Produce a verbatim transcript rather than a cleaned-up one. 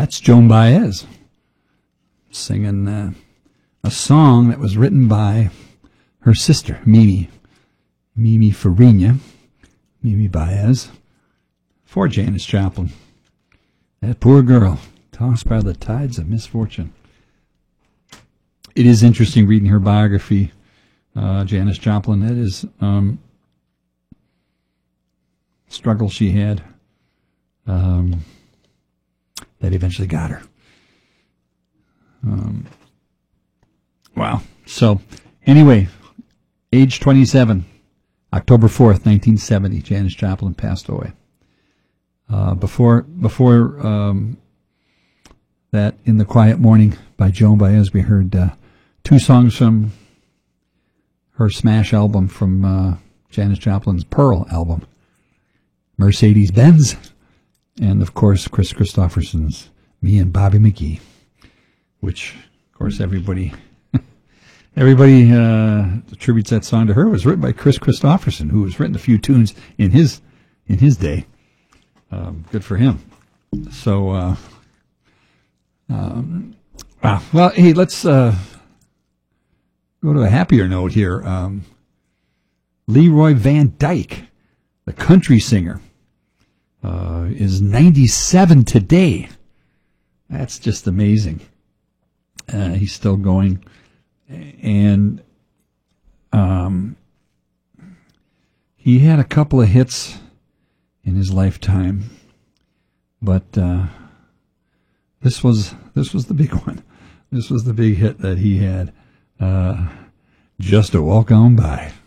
That's Joan Baez singing uh, a song that was written by her sister, Mimi, Mimi Farina, Mimi Baez, for Janis Joplin. That poor girl, tossed by the tides of misfortune. It is interesting reading her biography, uh, Janis Joplin. That is um, struggle she had um, that eventually got her. Um, wow. So, anyway, age twenty-seven, October fourth, nineteen seventy, Janis Joplin passed away. Uh, before before um, that, In the Quiet Morning by Joan Baez, we heard uh, two songs from her smash album from uh, Janis Joplin's Pearl album, Mercedes-Benz, and, of course, Chris Christopherson's Me and Bobby McGee, which, of course, everybody everybody uh, attributes that song to her. It was written by Chris Christopherson, who has written a few tunes in his in his day. Um, good for him. So, uh, um, wow. Well, hey, let's uh, go to a happier note here. Um, Leroy Van Dyke, the country singer, uh, is ninety-seven today. That's just amazing. Uh, he's still going. And um, he had a couple of hits in his lifetime, but uh, this was this was the big one. This was the big hit that he had. Uh, Just a Walk On By.